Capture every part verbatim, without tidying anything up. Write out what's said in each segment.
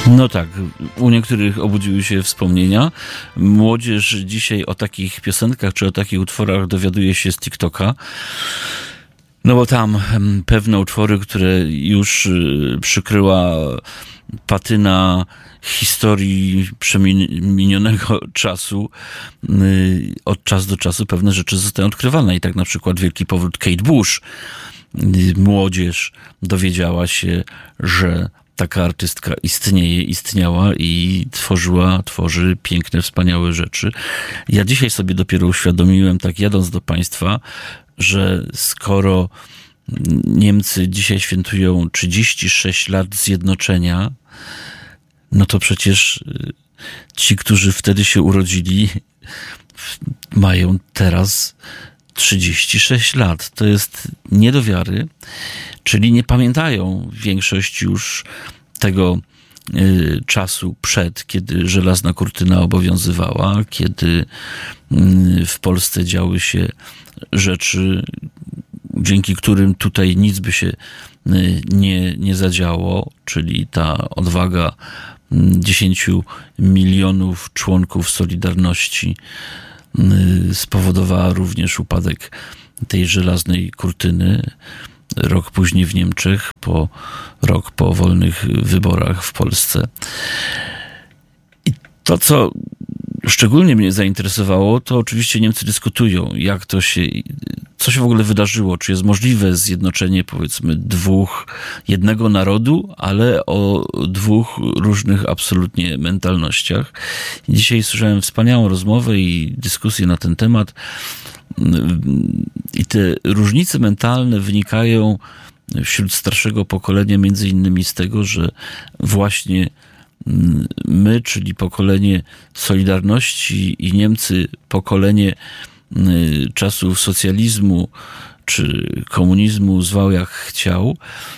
No tak, u niektórych obudziły się wspomnienia. Młodzież dzisiaj o takich piosenkach czy o takich utworach dowiaduje się z TikToka. No bo tam pewne utwory, które już przykryła patyna historii przeminionego czasu, od czasu do czasu pewne rzeczy zostają odkrywane. I tak na przykład wielki powrót Kate Bush. Młodzież dowiedziała się, że taka artystka istnieje, istniała i tworzyła, tworzy piękne, wspaniałe rzeczy. Ja dzisiaj sobie dopiero uświadomiłem, tak jadąc do państwa, że skoro Niemcy dzisiaj świętują trzydzieści sześć lat zjednoczenia, no to przecież ci, którzy wtedy się urodzili, mają teraz trzydzieści sześć lat. To jest nie do wiary, czyli nie pamiętają większość już tego y, czasu przed, kiedy żelazna kurtyna obowiązywała, kiedy y, w Polsce działy się rzeczy, dzięki którym tutaj nic by się y, nie, nie zadziało, czyli ta odwaga dziesięciu milionów członków Solidarności spowodowała również upadek tej żelaznej kurtyny. Rok później w Niemczech, po rok po wolnych wyborach w Polsce. I to, co szczególnie mnie zainteresowało, to oczywiście Niemcy dyskutują, jak to się, co się w ogóle wydarzyło, czy jest możliwe zjednoczenie, powiedzmy, dwóch, jednego narodu, ale o dwóch różnych absolutnie mentalnościach. I dzisiaj słyszałem wspaniałą rozmowę i dyskusję na ten temat. I te różnice mentalne wynikają wśród starszego pokolenia między innymi z tego, że właśnie my, czyli pokolenie Solidarności i Niemcy, pokolenie czasów socjalizmu czy komunizmu, zwał jak chciał,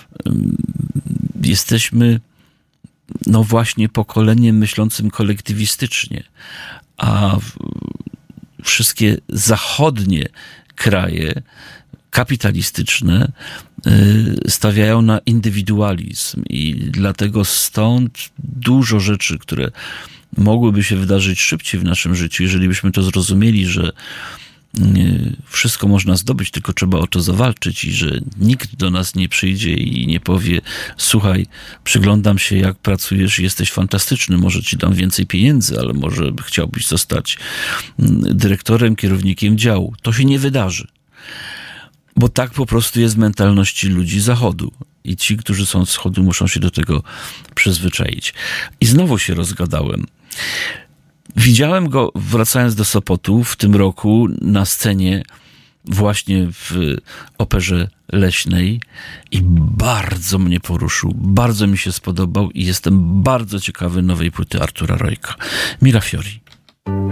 jesteśmy no właśnie pokoleniem myślącym kolektywistycznie, a wszystkie zachodnie kraje kapitalistyczne stawiają na indywidualizm i dlatego stąd dużo rzeczy, które mogłyby się wydarzyć szybciej w naszym życiu, jeżeli byśmy to zrozumieli, że wszystko można zdobyć, tylko trzeba o to zawalczyć i że nikt do nas nie przyjdzie i nie powie: słuchaj, przyglądam się, jak pracujesz, jesteś fantastyczny, może ci dam więcej pieniędzy, ale może chciałbyś zostać dyrektorem, kierownikiem działu. To się nie wydarzy. Bo tak po prostu jest w mentalności ludzi Zachodu. I ci, którzy są z Wschodu, muszą się do tego przyzwyczaić. I znowu się rozgadałem. Widziałem go, wracając do Sopotu, w tym roku na scenie właśnie w Operze Leśnej i bardzo mnie poruszył, bardzo mi się spodobał i jestem bardzo ciekawy nowej płyty Artura Rojka. Mirafiori.